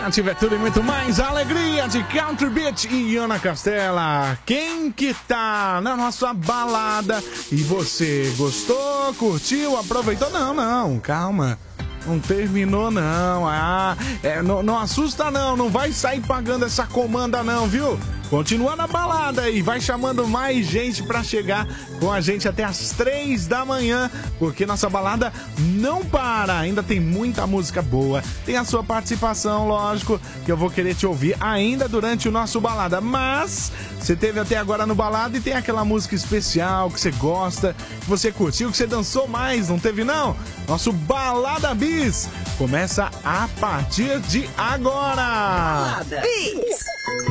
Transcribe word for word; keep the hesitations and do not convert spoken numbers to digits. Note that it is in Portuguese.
Na Tiver Tudo e muito mais, a alegria de Country Beat e Ana Castela. Quem que tá na nossa balada e você gostou, curtiu, aproveitou? Não, não, calma. Não terminou não, ah, é, não, não assusta não, não vai sair pagando essa comanda não, viu? Continua na balada e vai chamando mais gente pra chegar com a gente até as três da manhã, porque nossa balada não para, ainda tem muita música boa, tem a sua participação, lógico, que eu vou querer te ouvir ainda durante o nosso balada, mas você teve até agora no balada e tem aquela música especial que você gosta, que você curtiu, que você dançou mais, não teve não? Nosso Balada Bis começa a partir de agora! Balada Bis!